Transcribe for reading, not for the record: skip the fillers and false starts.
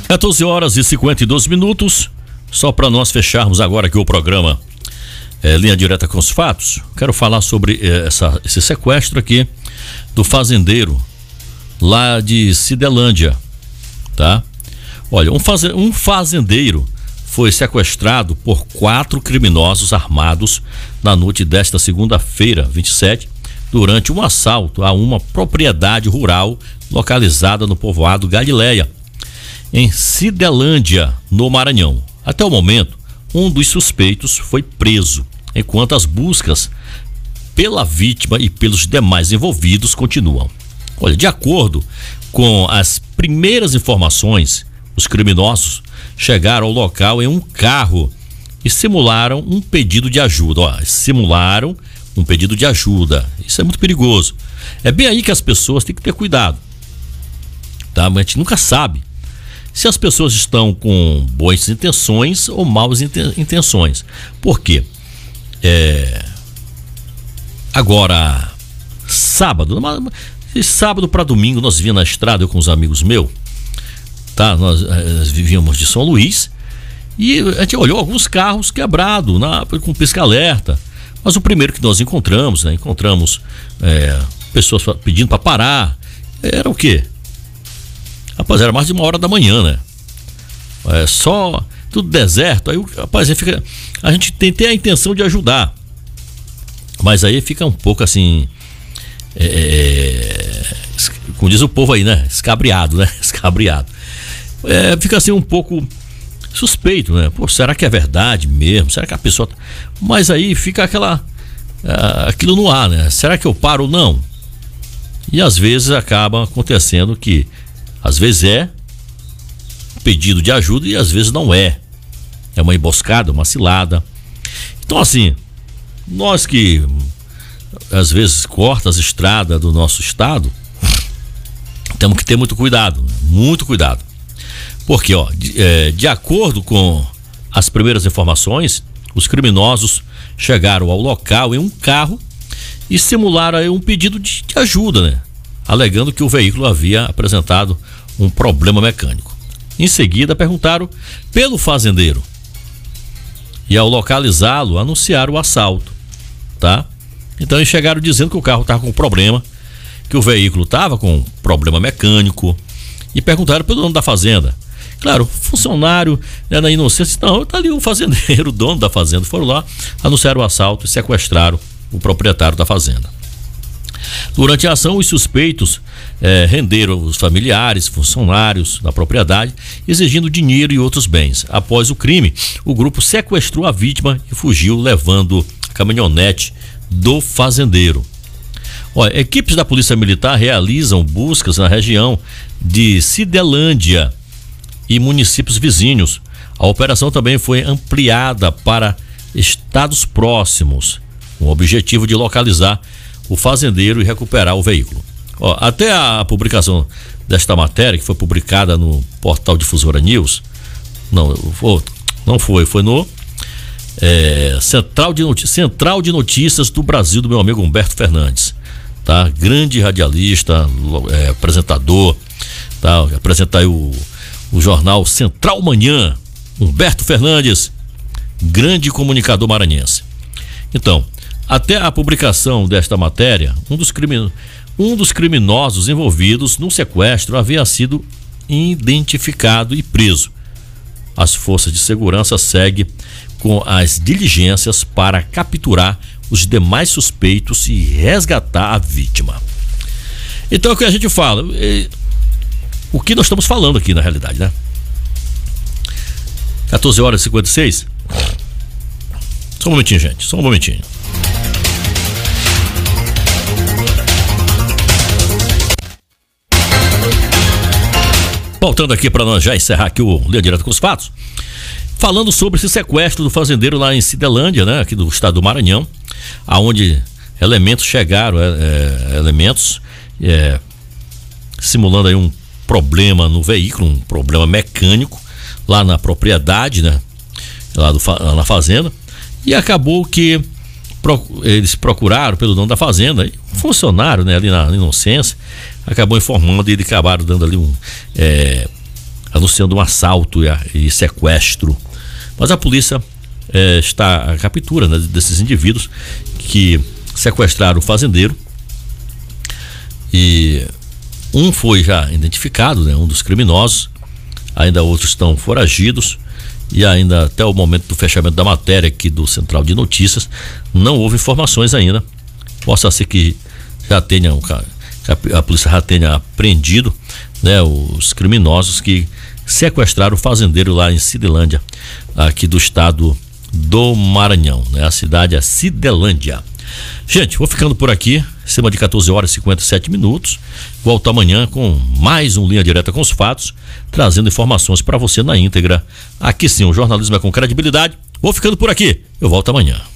14 horas e 52 minutos. Só para nós fecharmos agora aqui o programa Linha Direta com os Fatos, quero falar sobre esse sequestro aqui do fazendeiro lá de Cidelândia, tá? Olha, um fazendeiro foi sequestrado por 4 criminosos armados na noite desta segunda-feira, 27, durante um assalto a uma propriedade rural localizada no povoado Galileia, em Cidelândia, no Maranhão. Até o momento, um dos suspeitos foi preso, enquanto as buscas pela vítima e pelos demais envolvidos continuam. Olha, de acordo com as primeiras informações, os criminosos chegaram ao local em um carro e simularam um pedido de ajuda. Simularam um pedido de ajuda. Isso é muito perigoso. É bem aí que as pessoas têm que ter cuidado, tá? Mas a gente nunca sabe se as pessoas estão com boas intenções ou maus intenções. Por quê? Agora, sábado para domingo, nós vinha na estrada, eu com os amigos meus, tá? Nós vivíamos de São Luís e a gente olhou alguns carros quebrados com pisca-alerta. Mas o primeiro que nós encontramos, né? Encontramos pessoas pedindo para parar. Era o quê? Rapaz, era mais de 1h da manhã, né? Só tudo deserto. Aí, rapaz, a gente tem a intenção de ajudar, mas aí fica um pouco assim, como diz o povo aí, né? Escabriado, né? Escabriado. Fica assim um pouco suspeito, né? Pô, será que é verdade mesmo? Será que a pessoa... Mas aí fica aquilo no ar, né? Será que eu paro ou não? E às vezes acaba acontecendo que às vezes é pedido de ajuda e às vezes não é. É uma emboscada, uma cilada. Então assim, nós que às vezes corta as estradas do nosso estado, temos que ter muito cuidado, muito cuidado. Porque, de acordo com as primeiras informações, os criminosos chegaram ao local em um carro e simularam aí um pedido de ajuda, né? Alegando que o veículo havia apresentado um problema mecânico. Em seguida, perguntaram pelo fazendeiro e, ao localizá-lo, anunciaram o assalto, tá? Então, eles chegaram dizendo que o carro estava com problema, que o veículo estava com problema mecânico, e perguntaram pelo dono da fazenda. Claro, funcionário, né, na inocência, não, tá ali o fazendeiro, o dono da fazenda. Foram lá, anunciaram o assalto e sequestraram o proprietário da fazenda. Durante a ação, os suspeitos renderam os familiares, funcionários da propriedade, exigindo dinheiro e outros bens. Após o crime, o grupo sequestrou a vítima e fugiu, levando a caminhonete do fazendeiro. Olha, equipes da Polícia Militar realizam buscas na região de Cidelândia e municípios vizinhos. A operação também foi ampliada para estados próximos, com o objetivo de localizar o fazendeiro e recuperar o veículo. Até a publicação desta matéria, que foi publicada no portal Difusora News, foi no Central de Notícias do Brasil, do meu amigo Humberto Fernandes, tá? Grande radialista, apresentador, tá? Apresenta aí o jornal Central Manhã, Humberto Fernandes, grande comunicador maranhense. Então, até a publicação desta matéria, um dos criminosos envolvidos no sequestro havia sido identificado e preso. As forças de segurança seguem com as diligências para capturar os demais suspeitos e resgatar a vítima. Então, é o que a gente fala, o que nós estamos falando aqui na realidade, né? 14 horas e 56. Só um momentinho, gente, só um momentinho. Voltando aqui para nós já encerrar aqui o Linha Direta com os Fatos, falando sobre esse sequestro do fazendeiro lá em Cidelândia, né, aqui do estado do Maranhão, aonde elementos chegaram, simulando aí um problema no veículo, um problema mecânico lá na propriedade, né, lá na fazenda, e acabou que eles procuraram pelo dono da fazenda, e um funcionário, né, ali na inocência, acabou informando e eles acabaram dando ali anunciando um assalto e sequestro. Mas a polícia está à captura, né, desses indivíduos que sequestraram o fazendeiro, e um foi já identificado, né, um dos criminosos, ainda outros estão foragidos, e ainda até o momento do fechamento da matéria aqui do Central de Notícias não houve informações ainda. Possa ser que já tenha a polícia já tenha apreendido, né, os criminosos que sequestraram o fazendeiro lá em Cidelândia, aqui do estado do Maranhão, né? A cidade é Cidelândia. Gente, vou ficando por aqui, cima de 14 horas e 57 minutos. Volto amanhã com mais um Linha Direta com os Fatos, trazendo informações para você na íntegra. Aqui sim, o jornalismo é com credibilidade. Vou ficando por aqui, eu volto amanhã.